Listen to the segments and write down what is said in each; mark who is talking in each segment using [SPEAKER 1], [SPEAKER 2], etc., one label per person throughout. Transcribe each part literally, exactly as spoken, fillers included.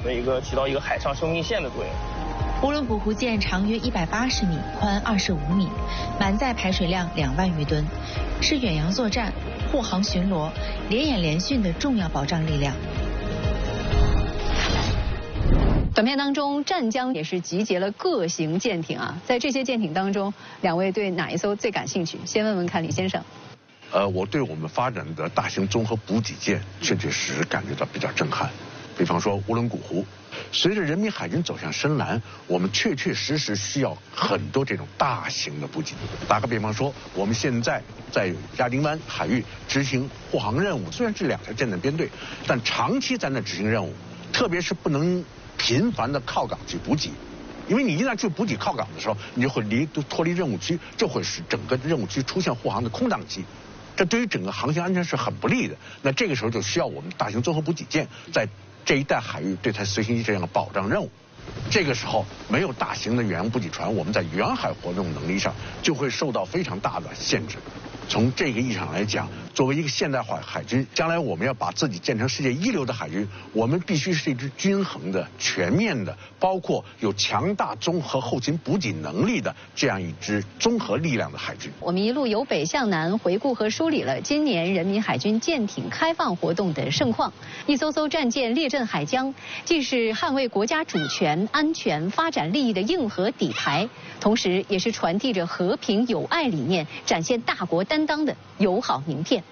[SPEAKER 1] 的一个起到一个海上生命线的作用。
[SPEAKER 2] 乌伦古湖舰长约一百八十米，宽二十五米，满载排水量两万余吨，是远洋作战、护航巡逻、联演联训的重要保障力量。
[SPEAKER 3] 短片当中，湛江也是集结了各型舰艇啊。在这些舰艇当中，两位对哪一艘最感兴趣？先问问看李先生。
[SPEAKER 4] 呃，我对我们发展的大型综合补给舰，确确实实感觉到比较震撼。比方说乌伦古湖，随着人民海军走向深蓝，我们确确实实需要很多这种大型的补给。打个比方说，我们现在在亚丁湾海域执行护航任务，虽然是两条舰载编队，但长期在那执行任务，特别是不能频繁的靠港去补给，因为你一旦去补给靠港的时候，你就会离脱离任务区，就会使整个任务区出现护航的空档期，这对于整个航行安全是很不利的。那这个时候就需要我们大型综合补给舰在这一带海域对它随行这样的保障任务。这个时候没有大型的远洋补给船，我们在远海活动能力上就会受到非常大的限制。从这个意义上来讲，作为一个现代化海军，将来我们要把自己建成世界一流的海军，我们必须是一支均衡的、全面的，包括有强大综合后勤补给能力的这样一支综合力量的海军。
[SPEAKER 3] 我们一路由北向南回顾和梳理了今年人民海军舰艇开放活动的盛况。一艘艘战舰列阵海疆，既是捍卫国家主权、安全、发展利益的硬核底牌，同时也是传递着和平友爱理念、展现大国担当的友好名片。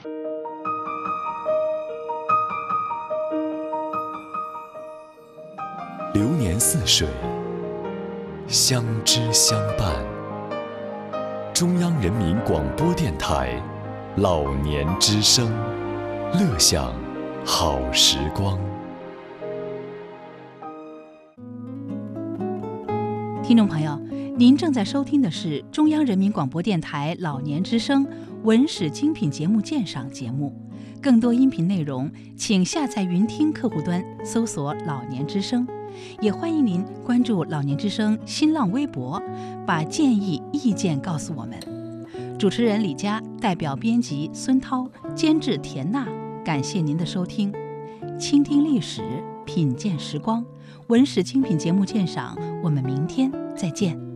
[SPEAKER 5] 流年似水，相知相伴。中央人民广播电台老年之声，乐享好时光。
[SPEAKER 6] 听众朋友，您正在收听的是中央人民广播电台老年之声文史精品节目鉴赏节目。更多音频内容，请下载云听客户端，搜索“老年之声”。也欢迎您关注老年之声新浪微博，把建议、意见告诉我们。主持人李佳，代表编辑孙涛，监制田娜，感谢您的收听。倾听历史，品鉴时光，文史精品节目鉴赏，我们明天再见。